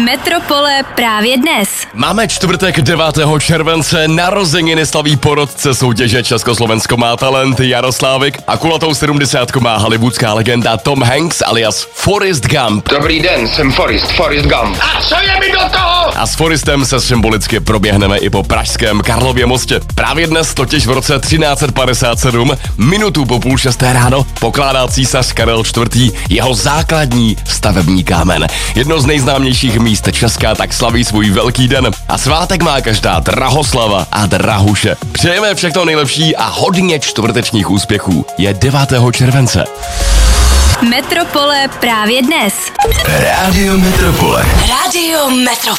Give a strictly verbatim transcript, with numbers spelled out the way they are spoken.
Metropole právě dnes. Máme čtvrtek devátého července, narozeniny slaví porotce soutěže Československo má talent Jaroslávik a kulatou sedmdesátku má hollywoodská legenda Tom Hanks alias Forrest Gump. Dobrý den, jsem Forrest, Forrest Gump. A co je mi do toho? A s Forrestem se symbolicky proběhneme i po pražském Karlově mostě. Právě dnes, totiž v roce třináct set padesát sedm, minutu po půl šesté ráno, pokládá císař Karel čtvrtý jeho základní stavební kámen. Jedno z nejznámějších míst Česka tak slaví svůj velký den a svátek má každá Drahoslava a Drahuše. Přejeme všechno nejlepší a hodně čtvrtečních úspěchů. Je devátého července. Metropole právě dnes. Rádio Metropole. Rádio Metropole.